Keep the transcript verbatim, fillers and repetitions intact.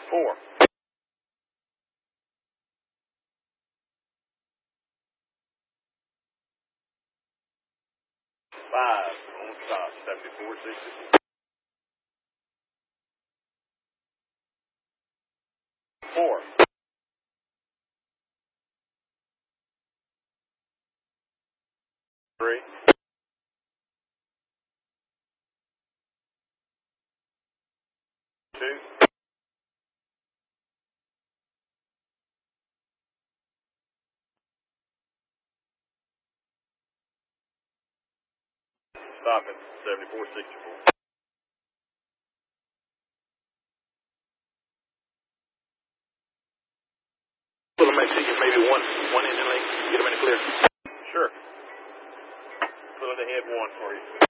Four. Five. On stop. seventy-four sixty-four. Four. Three. Two. Stop at seventy-four sixty-four. We'll make sure you get maybe one, one engine link. Get them in the clear. Sure. Pulling ahead one for you.